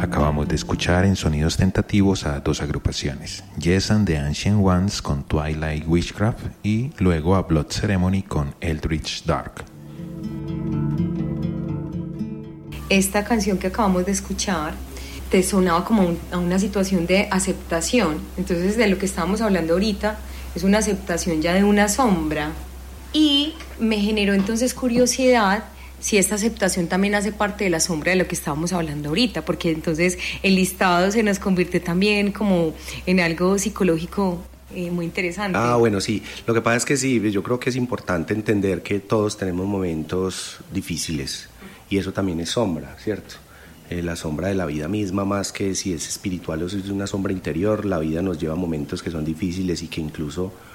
Acabamos de escuchar en sonidos tentativos a dos agrupaciones, Yes and the Ancient Ones con Twilight Witchcraft y luego a Blood Ceremony con Eldritch Dark. Esta canción que acabamos de escuchar te sonaba como a una situación de aceptación. Entonces, de lo que estábamos hablando ahorita es una aceptación ya de una sombra. Y me generó entonces curiosidad si esta aceptación también hace parte de la sombra de lo que estábamos hablando ahorita, porque entonces el listado se nos convierte también como en algo psicológico muy interesante. Bueno, sí. Lo que pasa es que sí, yo creo que es importante entender que todos tenemos momentos difíciles y eso también es sombra, ¿cierto? La sombra de la vida misma, más que si es espiritual o si es una sombra interior, la vida nos lleva a momentos que son difíciles y que incluso